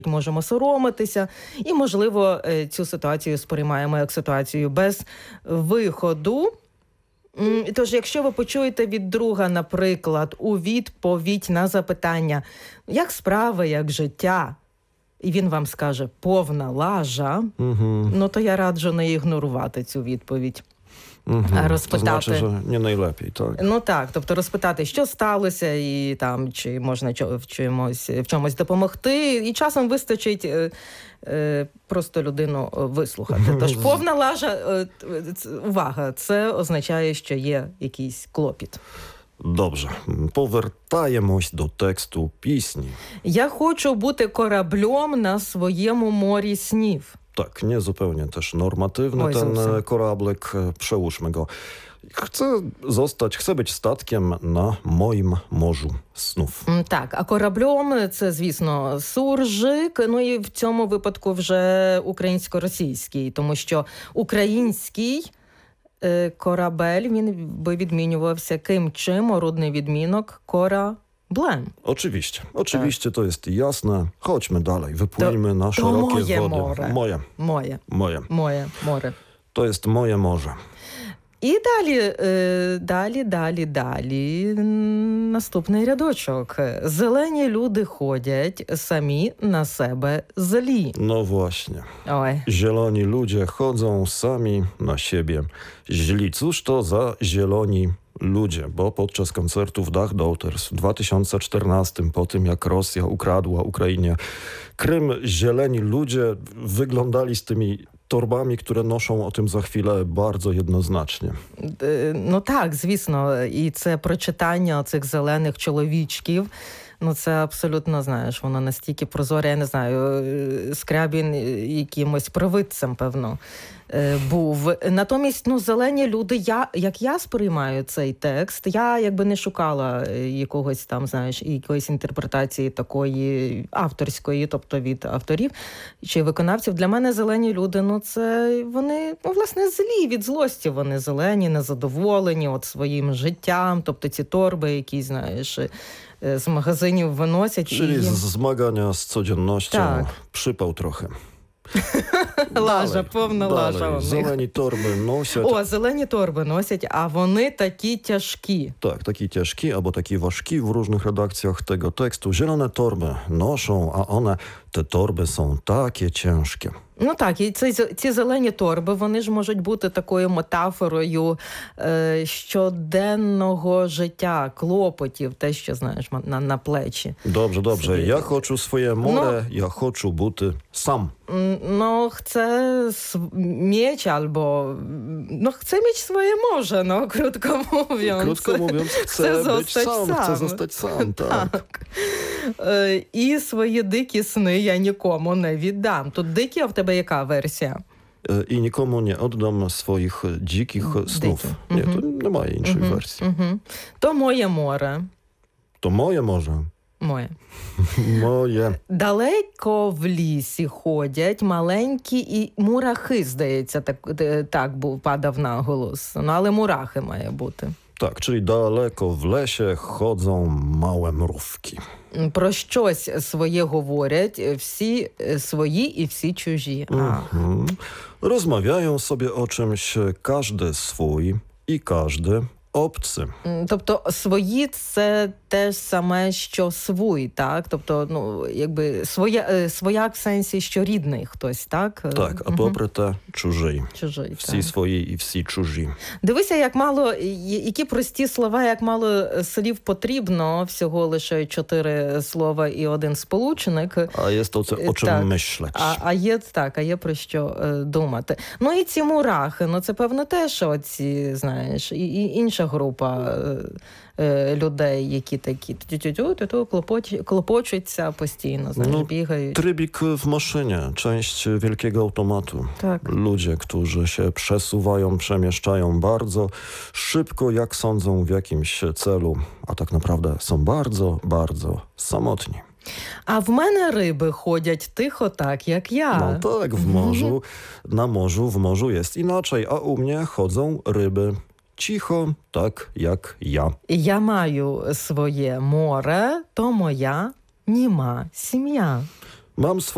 можемо соромитися і, можливо, цю ситуацію сприймаємо як ситуацію без виходу. Тож, якщо ви почуєте від друга, наприклад, у відповідь на запитання «Як справи, як життя?» і він вам скаже «Повна лажа», ну то я раджу не ігнорувати цю відповідь. Розпитати. To znaczy, że nie najlepiej, tak? Ну так, тобто розпитати, що сталося, і там, чи можна в чомусь допомогти. І часом вистачить просто людину вислухати. Тож повна лажа, увага, це означає, що є якийсь клопіт. Dobrze, повертаємось до тексту пісні. Я хочу бути кораблем на своєму морі снів. Tak, nie zupełnie też normatywny ten korablik. Przełóżmy go. Chcę być statkiem na moim morzu snów. Так, а кораблем це, звісно, суржик, ну і в цьому випадку вже українсько-російський, тому що український корабель, він би відмінювався ким-чим, орудний відмінок кораблем. Oczywiście to jest jasne. Chodźmy dalej, wypłyńmy na szerokie wody. Moje море. To jest moje morze. І далі, наступний рядочок. Зелені люди ходять, самі на себе злі. No właśnie. Oj. Zieloni ludzie chodzą sami na siebie źli. Cóż to za zieloni ludzie? Bo podczas koncertu w Dach Daughters w 2014, po tym jak Rosja ukradła Ukrainie Krym, zieleni ludzie wyglądali z tymi torbami, które noszą, o tym za chwilę, bardzo jednoznacznie. Ну так, звісно, і це прочитання цих зелених чоловічків, ну це абсолютно, знаєш, воно настільки прозоре, я не знаю, Скрябін якимось провидцем, певно, був. Натомість, ну, зелені люди, як я сприймаю цей текст, я якби не шукала якогось там, знаєш, якоїсь інтерпретації такої авторської, тобто від авторів чи виконавців. Для мене зелені люди, ну це вони, ну, власне, злі, від злості вони зелені, незадоволені от своїм життям, тобто ці торби, які, знаєш, z magazynów wynosić. Czyli zmagania z codziennością, tak. Przypał trochę. Лажа, повна лажа. Зелені торби носять. О, зелені торби носять, а вони такі тяжкі. Tak, taki ciężki albo taki ważki w różnych redakcjach tego tekstu. Zielone torby noszą, a one, te torby są takie ciężkie. Ну так, і ці зелені торби, вони ж можуть бути такою метафорою щоденного життя, клопотів, те, що, знаєш, на плечі. Dobrze. Ja хочу своє море, я хочу бути сам. No, chcę mieć albo... No, chcę mieć swoje morze, no, krótko mówiąc. Krótko mówiąc, chcę zostać sam, tak. І свої дикі сни я нікому не віддам. Тут дикі, а в тебе яка версія? I nikomu nie oddam swoich dzikich snów. Nie, to немає іншої версії. То моє море. To moje morze. Моє. Далеко в лісі ходять маленькі і мурахи, здається, так падав наголос. Ну, але мурахи має бути. Tak, czyli daleko w lesie chodzą małe mrówki. Про щось своє говорять всі свої і всі чужі. Rozmawiają sobie o czymś, każdy swój i każdy obcy. Тобто свої – це те ж саме, що свій, так? Тобто, ну, якби свояк в сенсі, що рідний хтось, так? Так, а попри те чужий. Чужий, всі так. свої і всі чужі. Дивися, як мало, які прості слова, як мало слів потрібно, всього лише 4 слова і 1 сполучник. А є то це о чим мислиш. А є про що думати. Ну і ці мурахи, ну це певно теж оці, знаєш, і інша група людей, які такі клопочуться постійно, знаєш, бігають. Trybik w maszynie, część wielkiego automatu. Tak. Ludzie, którzy się przesuwają, przemieszczają bardzo szybko, jak sądzą, w jakimś celu, a tak naprawdę są bardzo, bardzo samotni. А в мене риби ходять тихо так, як я. No tak, w morzu, w morzu jest inaczej, a u mnie chodzą ryby cicho, tak jak ja. Я маю своє море, то моя німа сім'я. Mam swoje